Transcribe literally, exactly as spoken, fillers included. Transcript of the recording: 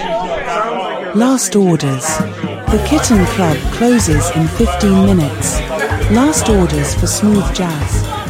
Last orders. The Kitten Club closes in fifteen minutes. Last orders for smooth jazz.